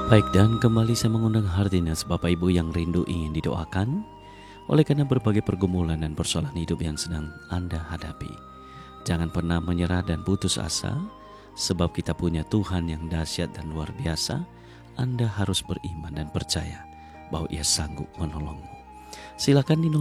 Baik, dan kembali saya mengundang Hardinas Bapak Ibu yang rindu ingin didoakan oleh karena berbagai pergumulan dan persoalan hidup yang sedang Anda hadapi. Jangan pernah menyerah dan putus asa, sebab kita punya Tuhan yang dahsyat dan luar biasa. Anda harus beriman dan percaya bahwa Ia sanggup menolongmu. Silakan di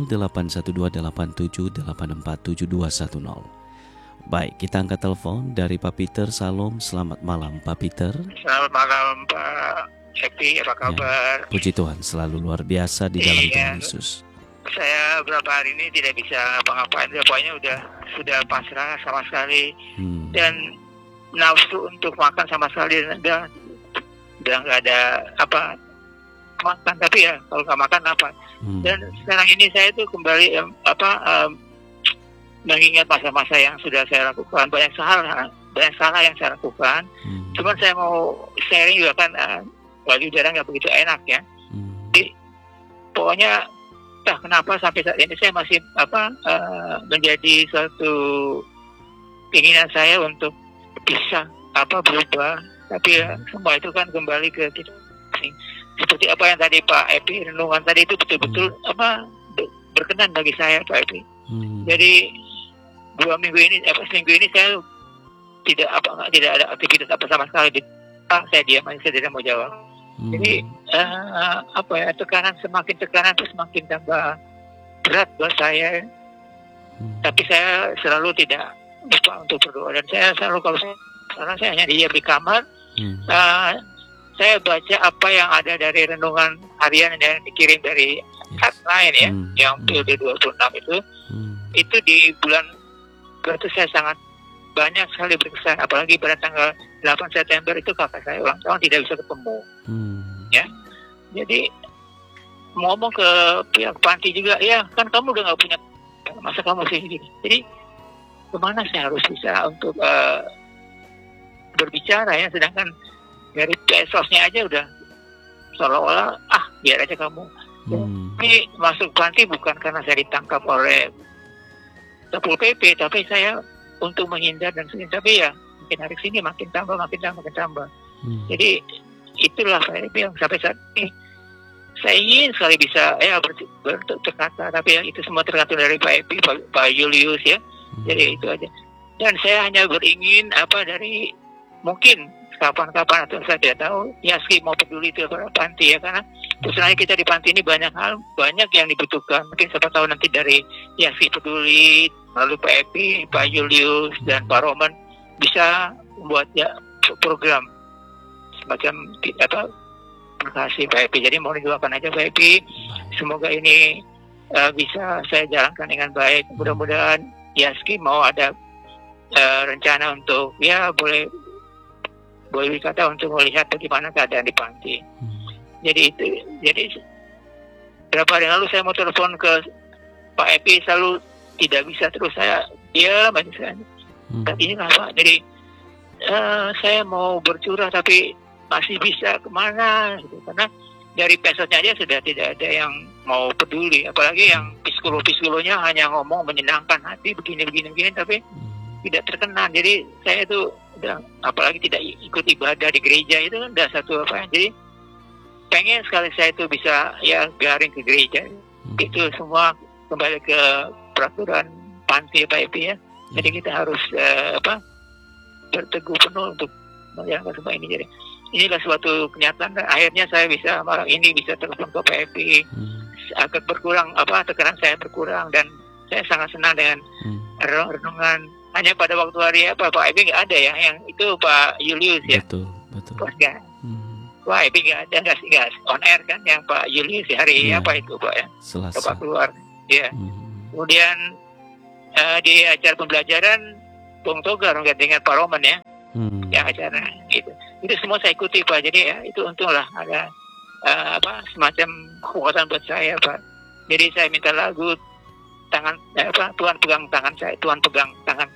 081287847210. Baik, kita angkat telepon dari Pak Peter. Salam, selamat malam Pak Peter. Selamat malam Pak Happy, apa kabar? Ya, puji Tuhan, selalu luar biasa di dalam Tuhan Yesus. Saya beberapa hari ini tidak bisa apa-ngapain, pokoknya sudah pasrah sama sekali. Dan nafsu untuk makan sama sekali udah nggak ada apa makan, tapi ya kalau nggak makan apa. Dan sekarang ini saya tuh kembali mengingat masa-masa yang sudah saya lakukan, banyak salah yang saya lakukan. Cuman saya mau sharing juga kan, lagi udara nggak begitu enak ya. Jadi pokoknya entah kenapa sampai saat ini saya masih menjadi suatu keinginan saya untuk bisa berubah. Tapi ya, semua itu kan kembali ke kita. Seperti apa yang tadi Pak Epi renungan tadi itu betul-betul berkenan bagi saya Pak Epi. Jadi seminggu ini saya tidak ada aktivitas apa sama sekali. Saya diam aja, saya tidak mau jawab. Jadi semakin tekanan itu semakin tambah berat buat saya. Tapi saya selalu tidak lupa untuk berdoa, dan saya selalu karena saya hanya diam di kamar. Saya baca apa yang ada dari renungan harian yang dikirim dari hotline ya, yang periode 26 itu di bulan itu saya sangat banyak sekali berkesan, apalagi pada tanggal 8 September itu kakak saya ulang tahun, tidak bisa ketemu. Ya, jadi ngomong ke pihak panti juga, ya kan kamu udah nggak punya, masa kamu sih gini. Jadi kemana saya harus bisa untuk berbicara ya, sedangkan dari pesosnya aja udah seolah-olah biar aja kamu. Ini masuk panti bukan karena saya ditangkap oleh Satpol PP, tapi saya untuk menghindar dan sebagainya. Tapi ya makin hari sini makin tambah. Jadi itulah Pak Epi yang sampai saat ini saya ingin sekali bisa berkata, tapi ya itu semua tergantung dari Pak Epi, Pak Julius ya. Jadi itu aja. Dan saya hanya beringin dari mungkin kapan-kapan, atau saya tidak tahu, Yaski mau peduli itu kepada panti ya, karena sebenarnya kita di panti ini banyak yang dibutuhkan. Mungkin siapa tahu nanti dari Yaski peduli, lalu Pak Epi, Pak Julius dan Pak Roman bisa membuat program semacam terima kasih Pak Epi. Jadi mohon didoakan aja Pak Epi, semoga ini bisa saya jalankan dengan baik. Mudah-mudahan Yaski mau ada rencana untuk boleh dikata untuk melihat bagaimana keadaan di panti. Jadi berapa hari lalu saya mau telepon ke Pak Epi, selalu tidak bisa, terus saya diam aja. Ini kenapa? Jadi saya mau bercurah tapi masih bisa kemana gitu. Karena dari pesotnya aja sudah tidak ada yang mau peduli, apalagi yang psikolognya hanya ngomong menyenangkan hati begini, tapi tidak terkenal. Jadi saya itu apalagi tidak ikut ibadah di gereja, itu kan udah satu jadi pengen sekali saya itu bisa garing ke gereja. Itu semua kembali ke peraturan panti Pak Epi ya. Jadi kita harus berteguh penuh untuk menjalankan semua ini. Jadi inilah suatu kenyataan. Akhirnya saya bisa malam ini bisa telepon ke Pak Epi, agak berkurang tekanan saya berkurang, dan saya sangat senang dengan renungan. Hanya pada waktu hari Pak Epi nggak ada ya, yang itu Pak Julius ya. Betul. Pak Epi nggak ada, nggak on air kan, yang Pak Julius hari itu Pak ya. Selasa. Bapak keluar. Ya. Kemudian di acara pembelajaran Bung Togar dengan Pak Roman ya, yang acara itu semua saya ikuti Pak. Jadi ya itu untunglah ada semacam kekuatan buat saya Pak. Jadi saya minta lagu Tuhan pegang tangan saya, Tuhan pegang tanganku.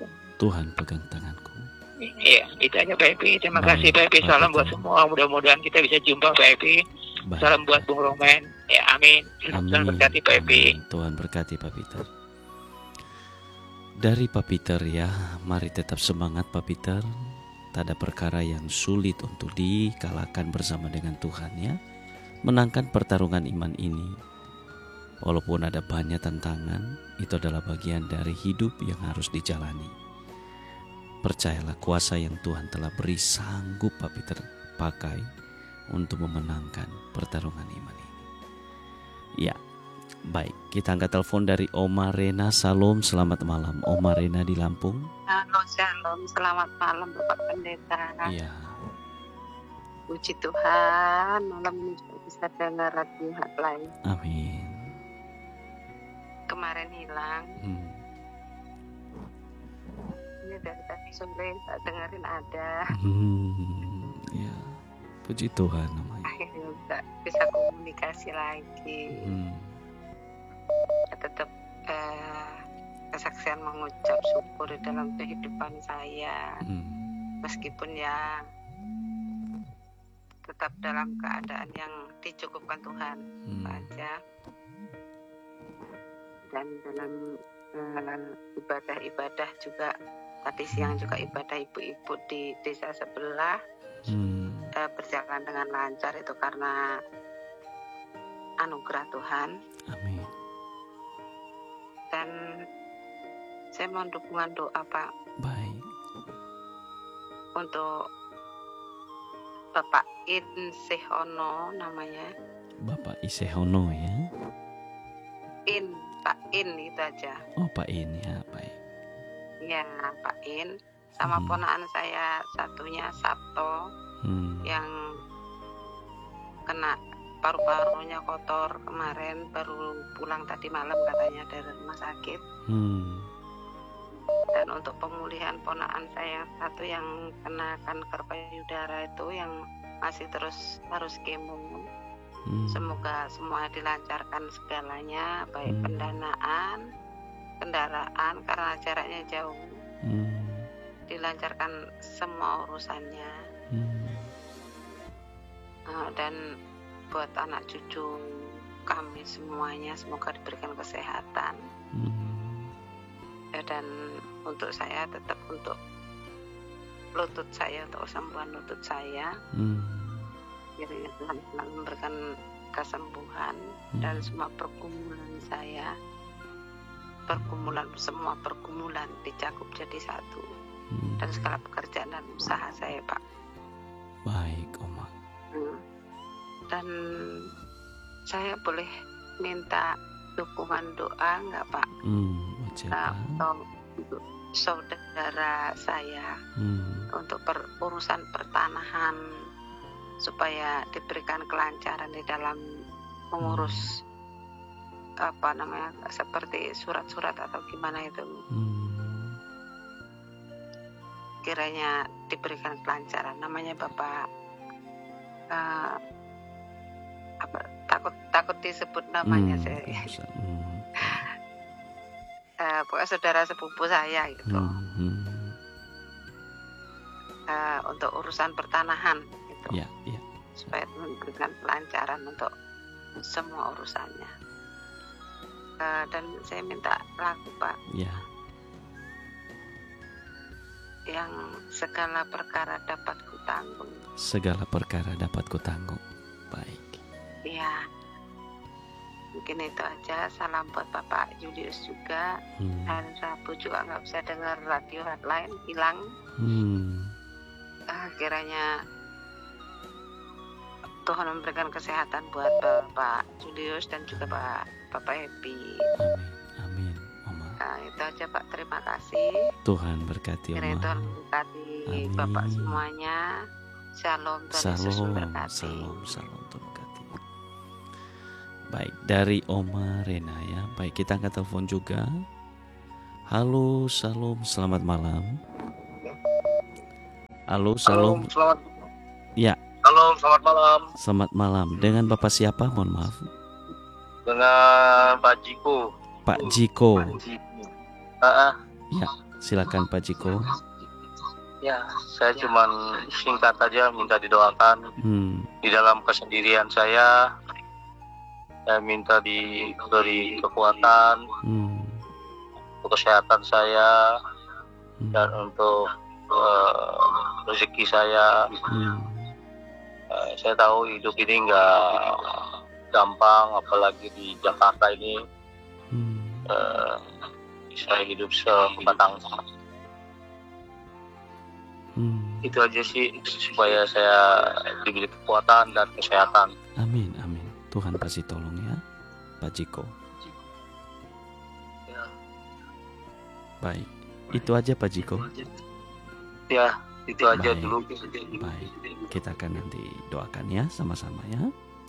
Iya, itu aja Pak Epi. Terima kasih Pak Epi. Salam buat semua. Mudah-mudahan kita bisa jumpa Pak Epi. Salam buat Bung Roman. Ya, amin. Tuhan berkati Pak Epi. Tuhan berkati Pak Peter. Dari Pak Peter ya, mari tetap semangat Pak Peter. tak ada perkara yang sulit untuk dikalahkan bersama dengan Tuhan ya. Menangkan pertarungan iman ini. Walaupun ada banyak tantangan, itu adalah bagian dari hidup yang harus dijalani. Percayalah kuasa yang Tuhan telah beri sanggup tapi terpakai untuk memenangkan pertarungan iman ini. Ya, baik, kita angkat telepon dari Oma Rena. Salam, selamat malam Oma Rena di Lampung. Halo, shalom, selamat malam Bapak Pendeta. Iya. Puji Tuhan, malam ini juga bisa dengar radio hotline. Amin. Kemarin hilang. Ini dari tadi sore tak dengerin ada. Ya, puji Tuhan namanya. Akhirnya bisa komunikasi lagi. Tetap kesaksian mengucap syukur di dalam kehidupan saya. Meskipun ya tetap dalam keadaan yang dicukupkan Tuhan saja. Dan dalam ibadah-ibadah juga, tadi siang juga ibadah ibu-ibu di desa sebelah berjalan dengan lancar, itu karena anugerah Tuhan. Amin. Dan saya mohon dukungan doa Pak. Baik. Untuk Bapak Insehono namanya. Bapak Isehono ya. Pak In itu aja. Oh Pak In ya, baik. Ya Pak In. Sama ponakan saya satunya Sabto yang kena paru-parunya kotor kemarin, baru pulang tadi malam katanya dari rumah sakit. Dan untuk pemulihan ponakan saya satu yang kena kanker payudara itu yang masih terus harus kemo. Semoga semua dilancarkan segalanya, baik pendanaan, kendaraan karena jaraknya jauh, dilancarkan semua urusannya. Dan buat anak cucu kami semuanya semoga diberikan kesehatan. Dan untuk saya tetap untuk lutut saya, untuk kesembuhan lutut saya, kiranya Tuhan selalu memberikan kesembuhan. Dan semua pergumulan saya, semua pergumulan dicakup jadi satu. Dan segala pekerjaan dan usaha saya Pak. Baik Oma. Dan saya boleh minta dukungan doa nggak Pak? Untuk saudara saya, untuk urusan pertanahan, supaya diberikan kelancaran di dalam mengurus seperti surat-surat atau gimana itu. Kiranya diberikan kelancaran. Namanya Bapak takut disebut namanya saya. Pokoknya saudara sepupu saya gitu. Untuk urusan pertanahan gitu. Ya. Supaya memberikan kelancaran untuk semua urusannya. Dan saya minta lagu Pak. Ya. Yang segala perkara dapat kutanggung. Segala perkara dapat kutanggung. Baik. Ya. Mungkin itu aja. Salam buat Bapak Julius juga. Hari Rabu juga nggak bisa dengar radio hotline, hilang. Kiranya Tuhan memberikan kesehatan buat Bapak Julius dan juga Bapak Happy. Amin. Oma. Itu aja Pak. Terima kasih. Tuhan berkati Oma. Kiranya Tuhan berkati Bapak semuanya. Shalom. Salam. Tuhan berkati. Baik, dari Oma Rena ya. Baik, kita angkat telepon juga. Halo, salam, selamat malam. Halo, salam. Selamat. Ya. Halo, selamat malam. Selamat malam. Dengan Bapak siapa? Mohon maaf. Dengan Pak Jiko. Pak Jiko. Ya, silakan Pak Jiko. Ya, saya cuman singkat aja minta didoakan. Di dalam kesendirian saya minta diberi kekuatan untuk kesehatan saya dan untuk rezeki saya. Saya tahu hidup ini nggak gampang, apalagi di Jakarta ini. Saya hidup sebatang. Itu aja sih, supaya saya diberi kekuatan dan kesehatan. Amin, amin. Tuhan kasih tolong ya, Pak Jiko. Ya. Baik, itu aja Pak Jiko. Ya, itu aja Baik. dulu. Baik, kita akan nanti doakan ya sama-sama ya.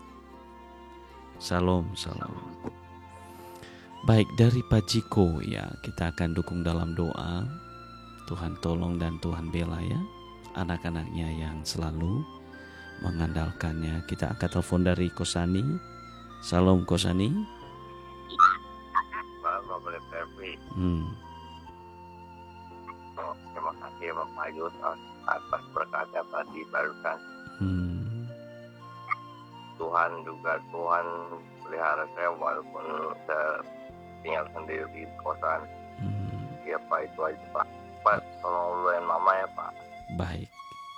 Salam, salam. Baik, dari Pak Jiko ya, kita akan dukung dalam doa. Tuhan tolong dan Tuhan bela ya anak-anaknya yang selalu mengandalkannya. Kita angkat telepon dari Kosani. Salam Kosani. Bapak boleh Ferdi. Terima kasih Bapak Yus atas berkat yang dibarukan. Tuhan pelihara saya walaupun saya tinggal sendiri di kosan. Ya Pak, itu aja Pak. Pak, tolong luain mama ya Pak. Baik.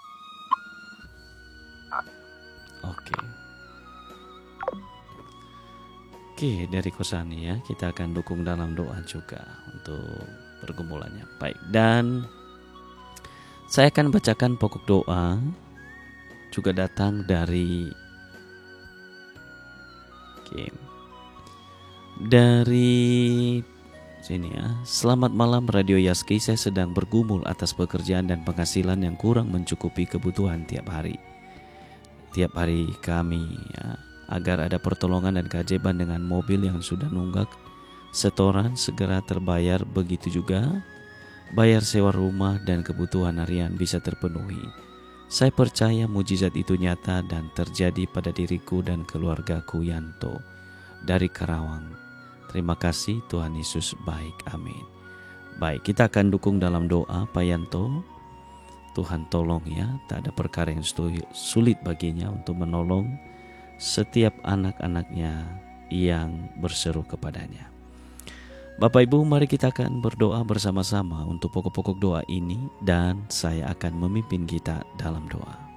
Oke, dari Kosani ya, kita akan dukung dalam doa juga untuk pergumulannya. Baik, dan saya akan bacakan pokok doa juga datang dari sini ya. Selamat malam Radio Yaski, saya sedang bergumul atas pekerjaan dan penghasilan yang kurang mencukupi kebutuhan tiap hari kami ya, agar ada pertolongan dan keajaiban dengan mobil yang sudah nunggak setoran segera terbayar, begitu juga bayar sewa rumah dan kebutuhan harian bisa terpenuhi. Saya percaya mujizat itu nyata dan terjadi pada diriku dan keluargaku. Yanto dari Karawang. Terima kasih, Tuhan Yesus baik, amin. Baik, kita akan dukung dalam doa Pak Yanto. Tuhan tolong ya, tak ada perkara yang sulit baginya untuk menolong setiap anak-anaknya yang berseru kepadanya. Bapak Ibu, mari kita akan berdoa bersama-sama untuk pokok-pokok doa ini, dan saya akan memimpin kita dalam doa.